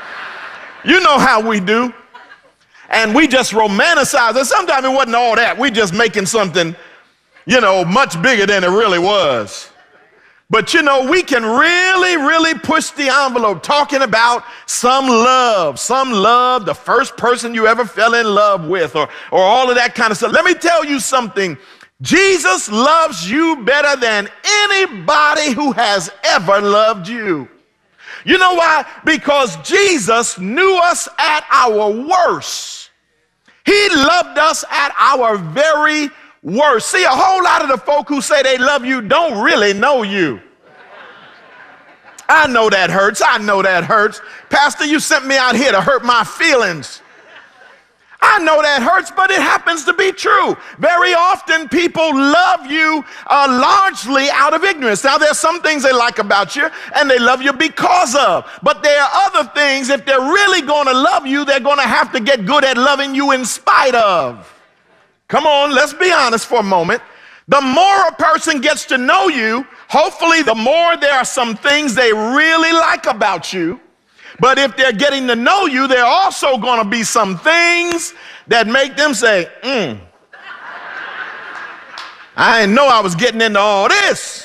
You know how we do. And we just romanticize it. Sometimes it wasn't all that. We just making something, you know, much bigger than it really was. But, you know, we can really, really push the envelope talking about some love, some love, the first person you ever fell in love with, or, or all of that kind of stuff. Let me tell you something. Jesus loves you better than anybody who has ever loved you. You know why? Because Jesus knew us at our worst. He loved us at our very worst. See, a whole lot of the folk who say they love you don't really know you. I know that hurts. I know that hurts. Pastor, you sent me out here to hurt my feelings. I know that hurts, but it happens to be true. Very often people love you uh, largely out of ignorance. Now, there's some things they like about you and they love you because of. But there are other things, if they're really going to love you, they're going to have to get good at loving you in spite of. Come on, let's be honest for a moment. The more a person gets to know you, hopefully the more there are some things they really like about you. But if they're getting to know you, there are also going to be some things that make them say, mm, I didn't know I was getting into all this.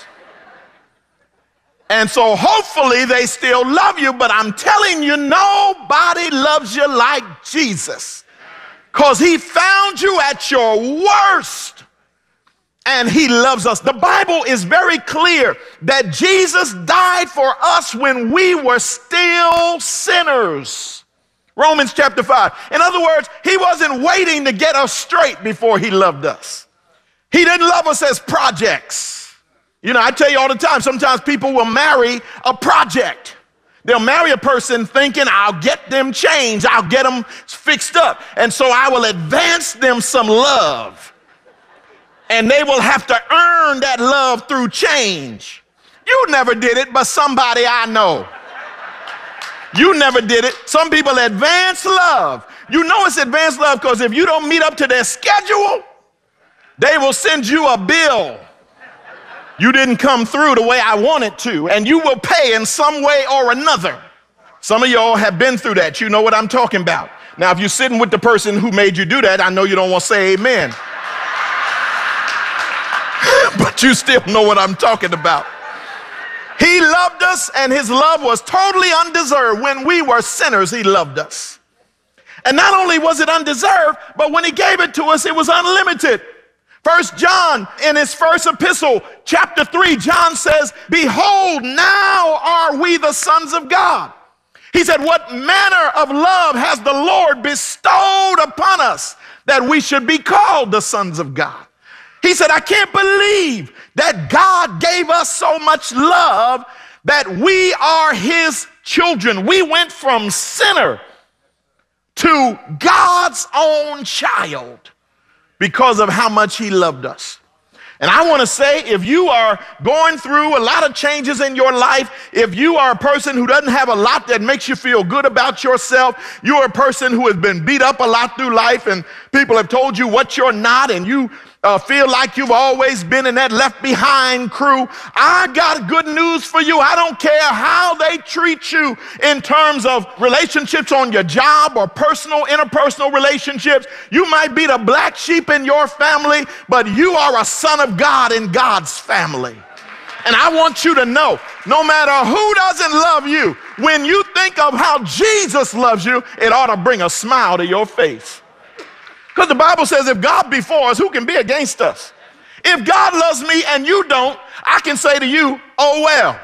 And so hopefully they still love you, but I'm telling you, nobody loves you like Jesus, because he found you at your worst. And he loves us. The Bible is very clear that Jesus died for us when we were still sinners. Romans chapter five. In other words, he wasn't waiting to get us straight before he loved us. He didn't love us as projects. You know, I tell you all the time, sometimes people will marry a project. They'll marry a person thinking, I'll get them changed, I'll get them fixed up, and so I will advance them some love. And they will have to earn that love through change. You never did it, but somebody I know. You never did it. Some people advance love. You know it's advanced love because if you don't meet up to their schedule, they will send you a bill. You didn't come through the way I wanted to, and you will pay in some way or another. Some of y'all have been through that. You know what I'm talking about. Now, if you're sitting with the person who made you do that, I know you don't want to say amen. But you still know what I'm talking about. He loved us, and his love was totally undeserved. When we were sinners, he loved us. And not only was it undeserved, but when he gave it to us, it was unlimited. First John, in his first epistle, chapter three, John says, behold, now are we the sons of God. He said, what manner of love has the Lord bestowed upon us that we should be called the sons of God? He said, I can't believe that God gave us so much love that we are his children. We went from sinner to God's own child because of how much he loved us. And I want to say, if you are going through a lot of changes in your life, if you are a person who doesn't have a lot that makes you feel good about yourself, you're a person who has been beat up a lot through life and people have told you what you're not, and you Uh, feel like you've always been in that left behind crew, I got good news for you. I don't care how they treat you in terms of relationships on your job or personal, interpersonal relationships. You might be the black sheep in your family, but you are a son of God in God's family. And I want you to know, no matter who doesn't love you, when you think of how Jesus loves you, it ought to bring a smile to your face. Because the Bible says if God be for us, who can be against us? If God loves me and you don't, I can say to you, oh well.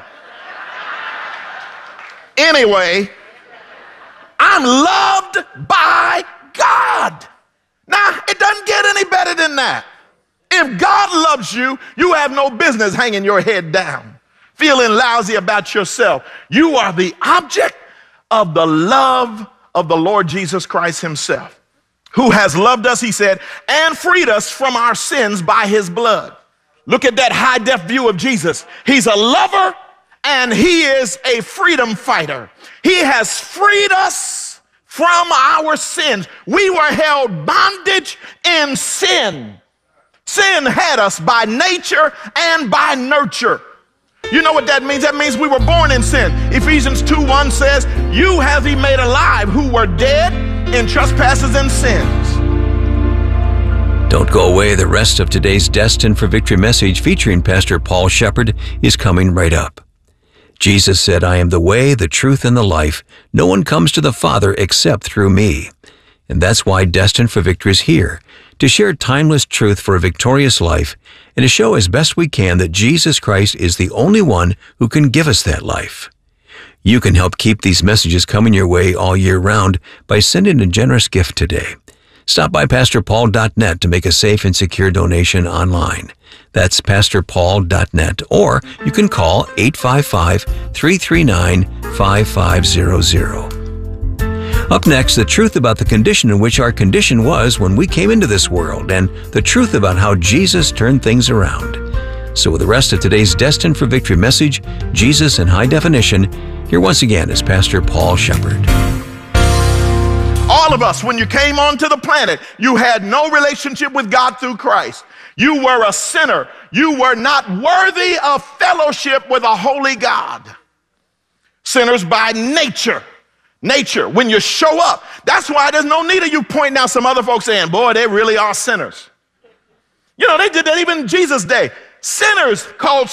Anyway, I'm loved by God. Now, it doesn't get any better than that. If God loves you, you have no business hanging your head down, feeling lousy about yourself. You are the object of the love of the Lord Jesus Christ himself, who has loved us, he said, and freed us from our sins by his blood. Look at that high def view of Jesus. He's a lover and he is a freedom fighter. He has freed us from our sins. We were held bondage in sin. Sin had us by nature and by nurture. You know what that means? That means we were born in sin. Ephesians two one says, you have he made alive who were dead in trespasses and sins. Don't go away. The rest of today's Destined for Victory message featuring Pastor Paul Shepard is coming right up. Jesus said, I am the way, the truth, and the life. No one comes to the Father except through me. And that's why Destined for Victory is here, to share timeless truth for a victorious life and to show as best we can that Jesus Christ is the only one who can give us that life. You can help keep these messages coming your way all year round by sending a generous gift today. Stop by pastor paul dot net to make a safe and secure donation online. That's pastor paul dot net, or you can call eight five five, three three nine, five five zero zero. Up next, the truth about the condition in which our condition was when we came into this world, and the truth about how Jesus turned things around. So with the rest of today's Destined for Victory message, Jesus in High Definition, here once again is Pastor Paul Shepard. All of us, when you came onto the planet, you had no relationship with God through Christ. You were a sinner. You were not worthy of fellowship with a holy God. Sinners by nature. Nature, when you show up. That's why there's no need of you pointing out some other folks saying, boy, they really are sinners. You know, they did that even in Jesus' day. Sinners called